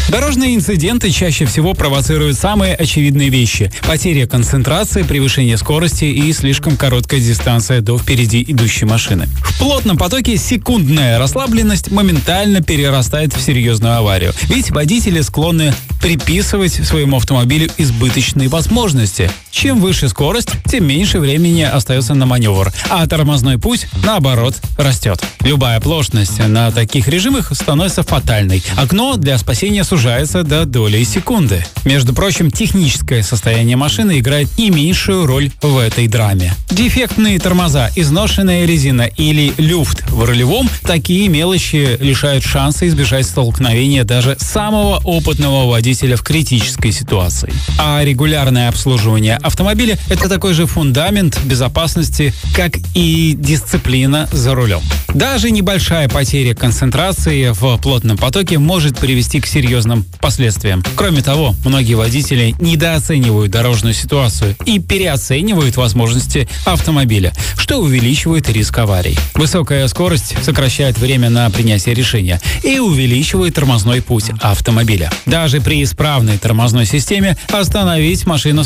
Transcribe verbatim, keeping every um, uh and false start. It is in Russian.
Дорожные инциденты чаще всего провоцируют самые очевидные вещи: потеря концентрации, превышение скорости и слишком короткая дистанция до впереди идущей машины. В плотном потоке секундная расслабленность моментально перерастает в серьезную аварию, ведь водители склонны приписывать своему автомобилю избыточные возможности. Чем выше скорость, тем меньше времени остается на маневр, а тормозной путь, наоборот, растет. Любая оплошность на таких режимах становится фатальной. Окно для спасения сужается до доли секунды. Между прочим, техническое состояние машины играет не меньшую роль в этой драме. Дефектные тормоза, изношенная резина или люфт в рулевом – такие мелочи лишают шанса избежать столкновения даже самого опытного водителя в критической ситуации. А регулярное обслуживание автомобиля – это такой же фундамент безопасности, как и дисциплина за рулем. Даже небольшая потеря концентрации в плотном потоке может привести к серьезным последствиям. Кроме того, многие водители недооценивают дорожную ситуацию и переоценивают возможности автомобиля, что увеличивает риск аварий. Высокая скорость сокращает время на принятие решения и увеличивает тормозной путь автомобиля. Даже при исправной тормозной системе остановить машину